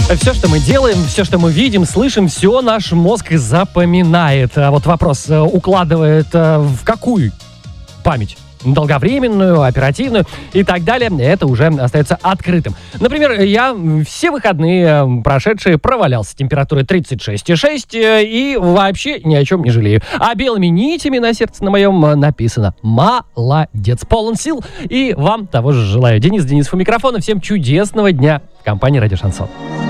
Все, что мы делаем, все, что мы видим, слышим, все наш мозг запоминает. А вот вопрос, укладывает в какую память? Долговременную, оперативную и так далее, это уже остается открытым. Например, я все выходные прошедшие провалялся с температурой 36,6 и вообще ни о чем не жалею. А белыми нитями на сердце на моем написано «Молодец, полон сил». И вам того же желаю. Денис Денисов у микрофона. Всем чудесного дня в компании «Радио Шансон».